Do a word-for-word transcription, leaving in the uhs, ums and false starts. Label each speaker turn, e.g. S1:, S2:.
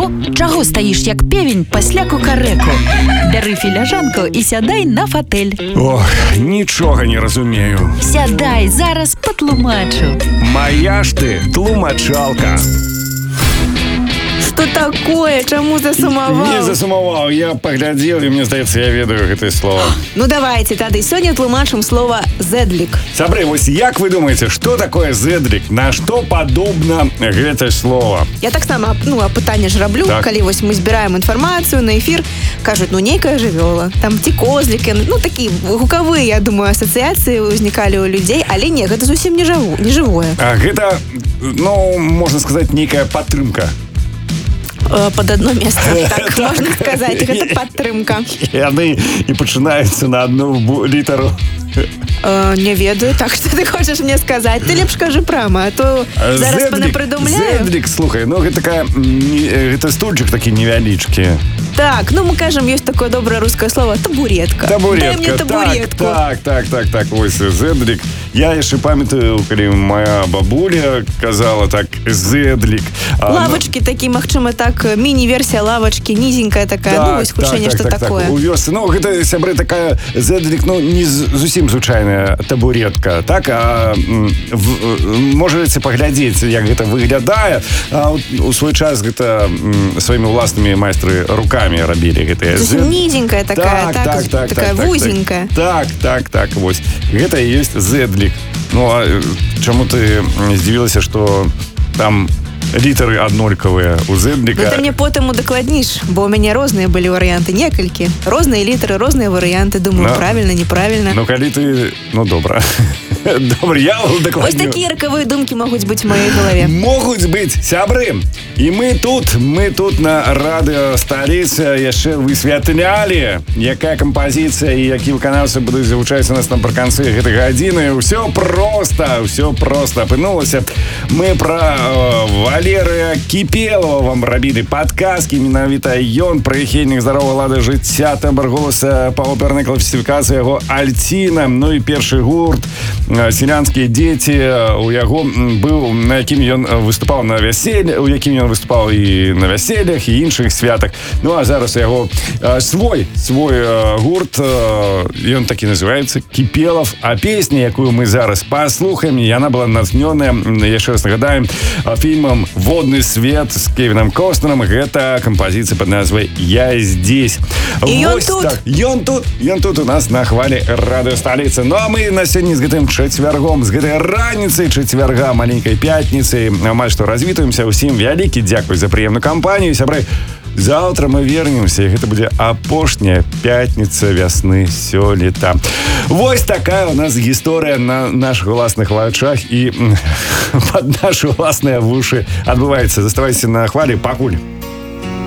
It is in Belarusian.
S1: Во, чаго стаіш як певень пасля кукарэку? Бяры філяжанку і сядай на фатэль.
S2: Ох, нічога не разумею.
S1: Сядай, зараз патлумачу.
S2: Моя ж ты тлумачалка.
S3: Что такое? Чему засумовал?
S2: Не засумовал, я поглядел, и мне здаецца, я ведаю это слово.
S3: Ну давайте, тады сёння тлумачым слово «зэдлік».
S2: Сябры, вось як вы думаете, что такое зэдлік? На что подобно гэта слово?
S3: Я так само, ну, апытанне ж раблю,
S2: так.
S3: Калі вось мы збіраем інфармацыю на эфир, кажуць, ну, нейкая жывёла, там ці козлікі, ну, такія гукавыя, я думаю, асацыяцыі ўзнікалі ў людзей, але не, гэта зусім не жыву, не жывое.
S2: А гэта, ну, можна сказаць, нейкая падтрымка.
S3: Под одно место, так можна сказаць, гэта падтрымка.
S2: Яны і пачынаюцца на одну літару.
S3: Uh, не ведаю, так что ты хочешь мне сказать? Ты лепш кажи прямо, а то зараз понапридумляю.
S2: Зэдлік, слухай, ну гэта такая, гэта стульчик такі невялічкі.
S3: Так, ну мы кажем, есть такое доброе русское слово табуретка.
S2: Табуретка,
S3: дай мне табуретку.
S2: Так, так, так, так, ось зэдлік. Я яшчэ памятаю, калі моя бабуля казала так, зэдлік.
S3: Лавочки ну... такие, магчыма, так, міні-версія лавочки, низенькая такая,
S2: так,
S3: ну вось хутчэй
S2: так,
S3: нешта
S2: так,
S3: такое.
S2: Так, у вёсцы, ну гэта, сябры, такая зэдлік, ну не зусім звычайная табуретка, так, а в, можаце паглядзець, як гэта выглядае, а у свой час гэта сваімі ўласнымі майстры рукамі рабілі гэтыя
S3: зэдлік. Низенькая такая, так, так, так, такая так, вузенькая.
S2: Так, так, так, так, вось. Гэта і ёсць зэдлік. Ну, а чаму ты здзівілася, што там літары аднолькавыя у зэдліка?
S3: Ну, ты мне потым удакладніш, бо ў мяне розныя былі варыянты, некалькі. Розныя літары, розныя варыянты. Думаю, no. правильно, неправильно.
S2: Ну, калі ты... Ну, добра. Добра, я удакладню.
S3: Вось такія ракавыя думкі могуць быць у маёй галаве.
S2: Могуць быць, сябры. І мы тут, мы тут на радыё Сталіца яшчэ высвятлялі, якая кампазіцыя і які выканаўцы будуць завучаць у нас напрыканцы гэтай гадзіны. Усё проста, усё проста апынулася. Мы пра э, Валерыя Кіпелова вам рабілі падказкі, менавіта ён, прыхільнік здаровага ладу жыцця, тэмбр голаса па опернай класіфікацыі яго Альціна. Ну і першы гурт «Селянскія дзеці» у яго быў, на якім ён выступаў на вяселле, у якім ён выступаў і на вяселлях, і іншых святах. Ну а зараз у яго свой, свой гурт, ён такі называецца «Кіпелов». А песня, якую мы зараз паслухаем, яна была натхнёная, яшчэ раз нагадаем, фільмам «Водны свет» з Кевіном Костнером. Гэта кампазіцыя пад назвай «Я здесь».
S3: І ён тут.
S2: Так, ён тут, ён тут у нас на хвалі радыё Сталіца. Ну а мы на сёння з гэтым чацвяргом, з гэтай раніцай чацвярга, маленькай пятніцы, амаль што развітваемся. Усім вялікі дзякуй за прыемную кампанію, сябры. Завтра мы вернемся, і гэта будзе апошняя пятніца вясны сёлета. Вось такая у нас гісторыя на наших уласных вачах і пад нашы уласныя вушы адбываецца. Заставайся на хвалі, пакуль.